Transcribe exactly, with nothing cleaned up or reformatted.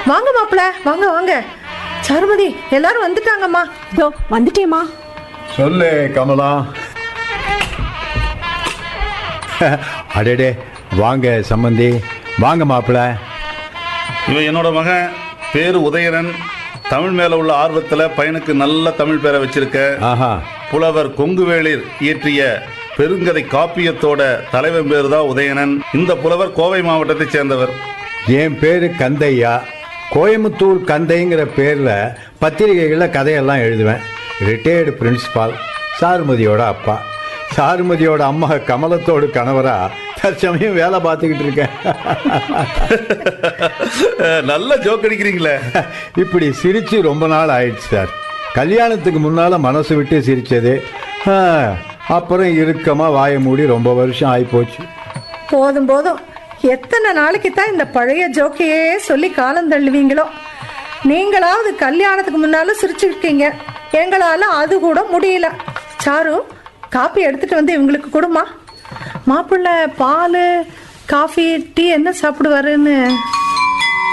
வாங்க மாப்பிள்ள, வாங்க வாங்க. சாருமதி, எல்லாரும் வந்துட்டாங்கம்மா. இதோ வந்துட்டேம்மா. சொல்லு கமலா. அடடே, வாங்க சம்பந்தி, வாங்க மாப்பிள்ள. இவன் என்னோட மகன், பேரு உதயணன். தமிழ் மேல உள்ள ஆர்வத்துல பையனுக்கு நல்ல தமிழ் பேரை வச்சிருக்க. ஆஹா. புலவர் கொங்குவேளிர் இயற்றிய பெருங்கதை காப்பியத்தோட தலைவன் பேரு தான் உதயணன். இந்த புலவர் கோவை மாவட்டத்தை சேர்ந்தவர். என் பேரு கந்தையா. கோயம்புத்தூர் கந்தைங்கிற பேர்ல பத்திரிகைகள்ல கதையெல்லாம் எழுதுவேன். Retired principal. சாருமதியோட அப்பா. சாருமதியோட அம்மா கமலத்தோடு கணவரா தற்சமயம் வேலை பார்த்துக்கிட்டு இருக்கேன். நல்ல ஜோக் அடிக்கிறீங்களே. இப்படி சிரிச்சு ரொம்ப நாள் ஆயிடுச்சு சார். கல்யாணத்துக்கு முன்னால மனசு விட்டு சிரிச்சது, அப்புறம் இறுக்கமா வாய மூடி ரொம்ப வருஷம் ஆகி போச்சு. போதும் போதும், எத்தனை நாளைக்கு தான் இந்த பழைய ஜோக்கையே சொல்லி காலம் தள்ளுவீங்களோ. நீங்களாவது கல்யாணத்துக்கு முன்னால சிரிச்சுருக்கீங்க, எங்களால அது கூட முடியல. சாரு, காப்பி எடுத்துட்டு வந்து இவங்களுக்கு கொடுமா. மாப்பிள்ள பால், காஃபி, டீ என்ன சாப்பிடுவாருன்னு